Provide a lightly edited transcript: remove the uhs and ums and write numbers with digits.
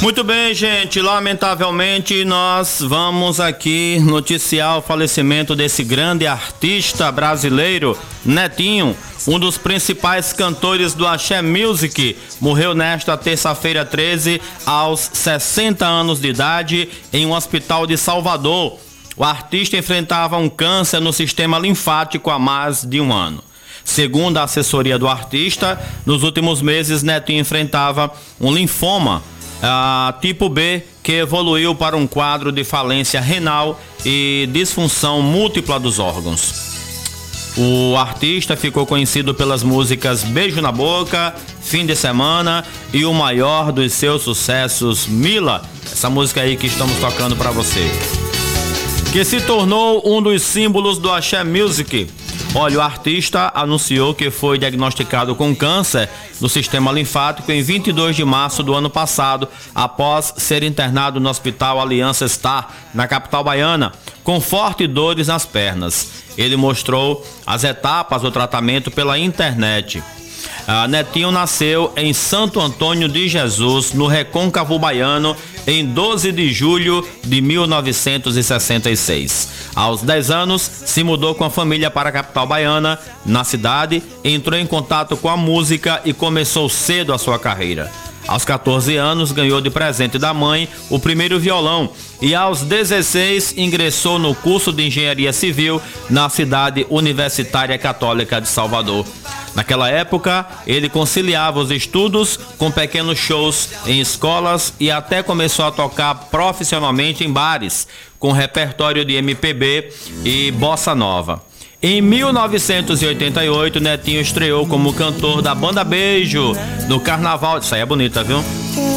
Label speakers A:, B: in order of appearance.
A: Muito bem, gente, lamentavelmente nós vamos aqui noticiar o falecimento desse grande artista brasileiro, Netinho, um dos principais cantores do Axé Music. Morreu nesta terça-feira 13, aos 60 anos de idade, em um hospital de Salvador. O artista enfrentava um câncer no sistema linfático há mais de um ano. Segundo a assessoria do artista, nos últimos meses Netinho enfrentava um linfoma tipo B, que evoluiu para um quadro de falência renal e disfunção múltipla dos órgãos. O artista ficou conhecido pelas músicas Beijo na Boca, Fim de Semana e o maior dos seus sucessos, Mila, essa música aí que estamos tocando para você, que se tornou um dos símbolos do Axé Music. Olha, o artista anunciou que foi diagnosticado com câncer do sistema linfático em 22 de março do ano passado, após ser internado no Hospital Aliança Star, na capital baiana, com fortes dores nas pernas. Ele mostrou as etapas do tratamento pela internet. Netinho nasceu em Santo Antônio de Jesus, no Recôncavo Baiano, em 12 de julho de 1966. Aos 10 anos, se mudou com a família para a capital baiana. Na cidade, entrou em contato com a música e começou cedo a sua carreira. Aos 14 anos, ganhou de presente da mãe o primeiro violão e aos 16 ingressou no curso de Engenharia Civil na cidade universitária católica de Salvador. Naquela época, ele conciliava os estudos com pequenos shows em escolas e até começou a tocar profissionalmente em bares, com repertório de MPB e bossa nova. Em 1988, Netinho estreou como cantor da Banda Beijo no Carnaval. Isso aí é bonita, viu?